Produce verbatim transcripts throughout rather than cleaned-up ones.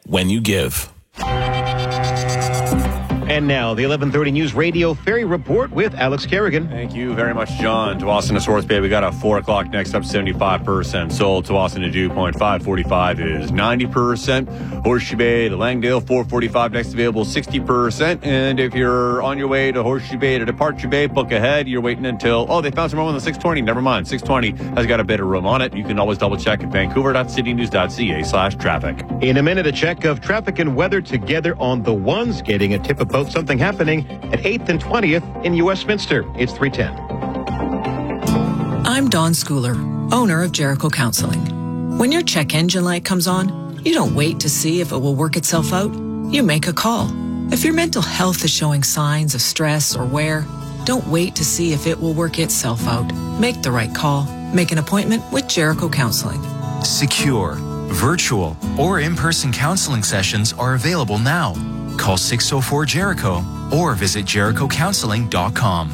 when you give. And now, the eleven thirty News Radio Ferry Report with Alex Kerrigan. Thank you very much, John. Tawasin to Source Bay, we got a four o'clock next up, seventy-five percent sold. Tawasin to Dew Point five forty-five is ninety percent. Horseshoe Bay to Langdale, four forty-five next available, sixty percent. And if you're on your way to Horseshoe Bay to Departure Bay, book ahead. You're waiting until, oh, they found some room on the six twenty. Never mind. six twenty has got a bit of room on it. You can always double check at vancouver.citynews.ca slash traffic. In a minute, a check of traffic and weather together on the ones, getting a tip about something happening at eighth and twentieth in Westminster. It's three ten. I'm Dawn Schooler, owner of Jericho Counseling. When your check engine light comes on, you don't wait to see if it will work itself out. You make a call. If your mental health is showing signs of stress or wear, don't wait to see if it will work itself out. Make the right call. Make an appointment with Jericho Counseling. Secure, virtual, or in-person counseling sessions are available now. Call six oh four Jericho or visit jericho counseling dot com.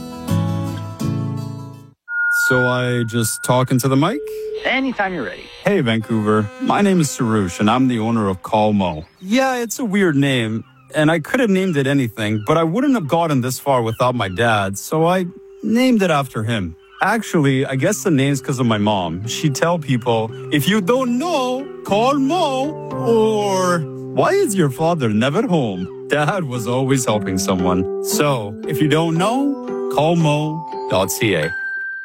So I just talking to the mic? Anytime you're ready. Hey, Vancouver. My name is Sarush, and I'm the owner of Call Mo. Yeah, it's a weird name, and I could have named it anything, but I wouldn't have gotten this far without my dad, so I named it after him. Actually, I guess the name's because of my mom. She'd tell people, if you don't know, call Mo, or why is your father never home? Dad was always helping someone. So, if you don't know, call mo dot c a.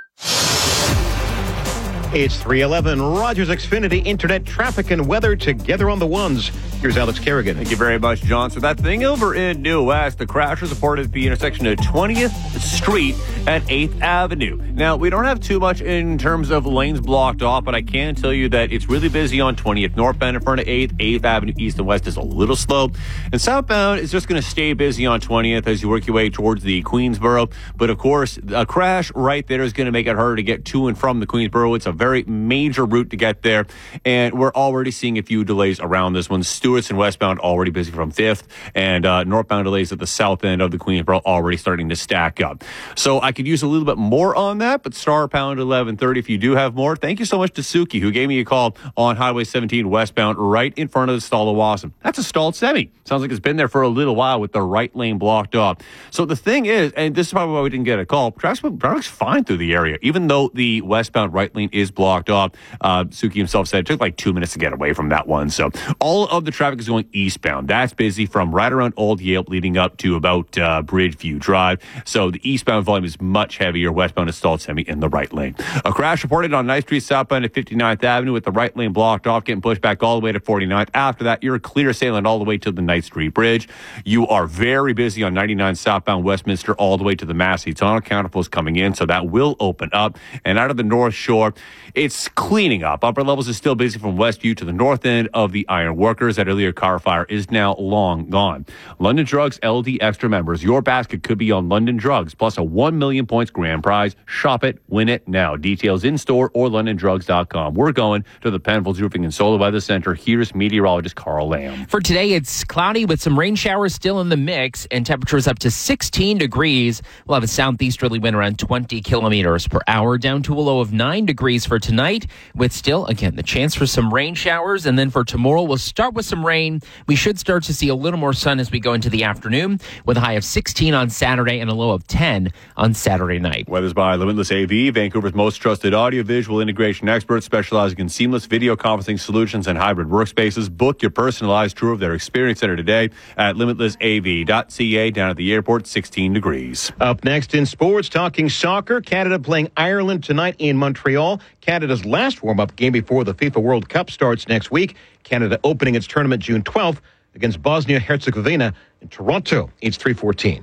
It's three eleven. Rogers Xfinity Internet traffic and weather together on the ones. Here's Alex Kerrigan. Thank you very much, John. So that thing over in New West, the crash was reported at the intersection of twentieth Street and eighth Avenue. Now, we don't have too much in terms of lanes blocked off, but I can tell you that it's really busy on twentieth northbound in front of eighth. eighth Avenue east and west is a little slow. And southbound is just going to stay busy on twentieth as you work your way towards the Queensboro. But, of course, a crash right there is going to make it harder to get to and from the Queensboro. It's a very major route to get there, and we're already seeing a few delays around this one. Stewart's and westbound already busy from fifth, and uh, northbound delays at the south end of the Queensboro already starting to stack up. So I could use a little bit more on that, but star pound eleven thirty if you do have more. Thank you so much to Suki, who gave me a call on Highway seventeen westbound right in front of the stall of Wasson. That's a stalled semi. Sounds like it's been there for a little while with the right lane blocked off. So the thing is, and this is probably why we didn't get a call, traffic's, traffic's fine through the area, even though the westbound right lane is blocked off. Uh, Suki himself said it took like two minutes to get away from that one. So all of the traffic is going eastbound. That's busy from right around Old Yale leading up to about uh, Bridgeview Drive. So the eastbound volume is much heavier. Westbound is stalled semi in the right lane. A crash reported on Ninth Street southbound at fifty-ninth Avenue with the right lane blocked off, getting pushed back all the way to forty-ninth. After that, you're clear sailing all the way to the Ninth Street Bridge. You are very busy on ninety-nine southbound Westminster all the way to the Massey Tunnel. Counterflows coming in, so that will open up. And out of the North Shore, it's cleaning up. Upper levels is still busy from Westview to the north end of the Iron Workers. That earlier car fire is now long gone. London Drugs L D Extra members, your basket could be on London Drugs, plus a one million points grand prize. Shop it, win it now. Details in store or london drugs dot com. We're going to the Penfolds Roofing and Solar Weather Center. Here's meteorologist Carl Lamb. For today, it's cloudy with some rain showers still in the mix and temperatures up to sixteen degrees. We'll have a southeasterly wind around twenty kilometers per hour, down to a low of nine degrees for tonight, with still, again, the chance for some rain showers. And then for tomorrow, we'll start with some rain. We should start to see a little more sun as we go into the afternoon, with a high of sixteen on Saturday and a low of ten on Saturday night. Weather's by Limitless A V, Vancouver's most trusted audio-visual integration expert, specializing in seamless video conferencing solutions and hybrid workspaces. Book your personalized tour of their experience center today at limitless a v dot c a. Down at the airport, sixteen degrees. Up next in sports, talking soccer. Canada playing Ireland tonight in Montreal. Canada's last warm-up game before the FIFA World Cup starts next week. Canada opening its tournament June twelfth against Bosnia-Herzegovina in Toronto. It's three fourteen.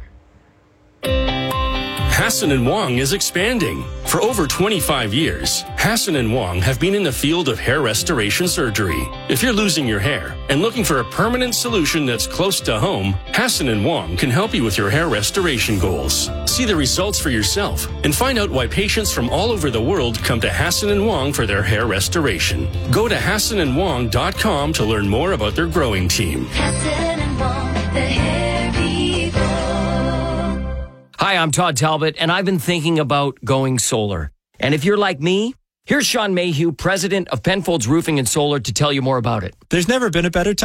Hassan and Wong is expanding. For over twenty-five years, Hassan and Wong have been in the field of hair restoration surgery. If you're losing your hair and looking for a permanent solution that's close to home, Hassan and Wong can help you with your hair restoration goals. See the results for yourself and find out why patients from all over the world come to Hassan and Wong for their hair restoration. Go to hassan and wong dot com to learn more about their growing team. Hassan and Wong, the hair people. Hi, I'm Todd Talbot, and I've been thinking about going solar. And if you're like me, here's Sean Mayhew, president of Penfolds Roofing and Solar, to tell you more about it. There's never been a better time